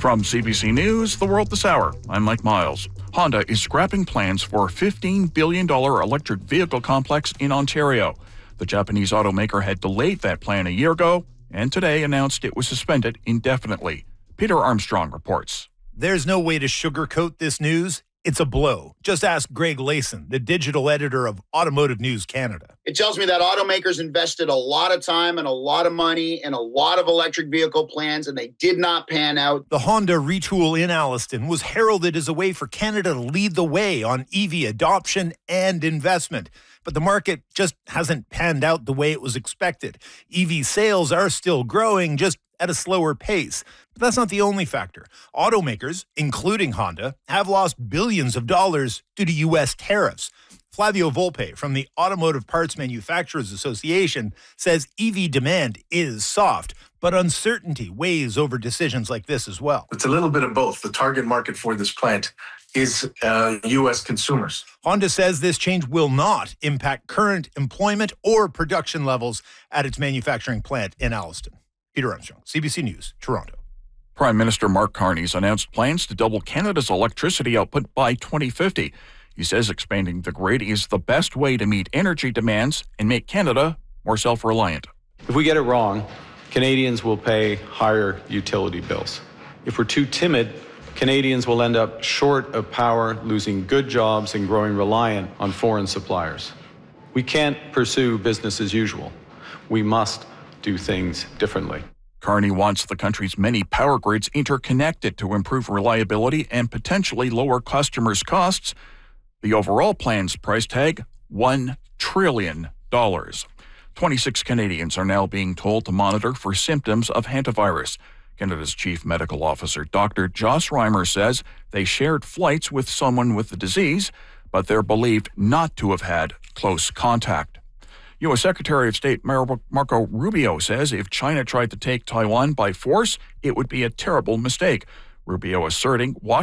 From CBC News, The World This Hour, I'm Mike Miles. Honda is scrapping plans for a $15 billion electric vehicle complex in Ontario. The Japanese automaker had delayed that plan a year ago and today announced it was suspended indefinitely. Peter Armstrong reports. There's no way to sugarcoat this news. It's a blow. Just ask Greg Layson, the digital editor of Automotive News Canada. It tells me that automakers invested a lot of time and a lot of money in a lot of electric vehicle plans, and they did not pan out. The Honda retool in Alliston was heralded as a way for Canada to lead the way on EV adoption and investment. But the market just hasn't panned out the way it was expected. EV sales are still growing, just at a slower pace. But that's not the only factor. Automakers, including Honda, have lost billions of dollars due to U.S. tariffs. Flavio Volpe from the Automotive Parts Manufacturers Association says EV demand is soft, but uncertainty weighs over decisions like this as well. It's a little bit of both. The target market for this plant is U.S. consumers. Honda says this change will not impact current employment or production levels at its manufacturing plant in Alliston. Peter Armstrong, CBC News, Toronto. Prime Minister Mark Carney's announced plans to double Canada's electricity output by 2050. He says expanding the grid is the best way to meet energy demands and make Canada more self-reliant. If we get it wrong, Canadians will pay higher utility bills. If we're too timid, Canadians will end up short of power, losing good jobs and growing reliant on foreign suppliers. We can't pursue business as usual. We must do things differently. Carney wants the country's many power grids interconnected to improve reliability and potentially lower customers' costs. The overall plan's price tag, $1 trillion. 26 Canadians are now being told to monitor for symptoms of hantavirus. Canada's Chief Medical Officer, Dr. Joss Reimer, says they shared flights with someone with the disease, but they're believed not to have had close contact. U.S. Secretary of State Marco Rubio says if China tried to take Taiwan by force, it would be a terrible mistake. Rubio asserting Washington